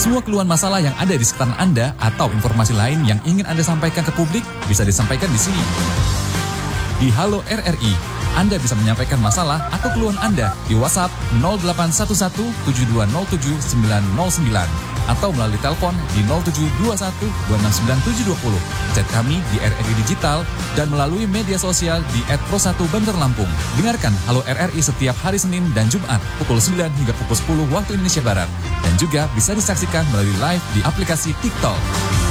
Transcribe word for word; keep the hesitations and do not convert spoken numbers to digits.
Semua keluhan masalah yang ada di sekitar Anda atau informasi lain yang ingin Anda sampaikan ke publik bisa disampaikan di sini. Di Halo R R I, Anda bisa menyampaikan masalah atau keluhan Anda di WhatsApp nol delapan satu satu tujuh dua nol tujuh sembilan nol sembilan atau melalui telepon di nol tujuh dua satu dua enam sembilan tujuh dua nol. Chat kami di R R I Digital dan melalui media sosial di et pro satu Banter Lampung. Dengarkan Halo R R I setiap hari Senin dan Jumat pukul sembilan hingga pukul sepuluh waktu Indonesia Barat. Dan juga bisa disaksikan melalui live di aplikasi TikTok.